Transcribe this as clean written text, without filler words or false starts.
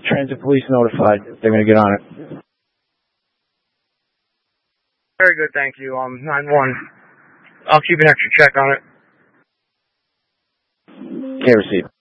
transit police notified. They're going to get on it. Very good, thank you. 9-1. I'll keep an extra check on it. Okay, receive.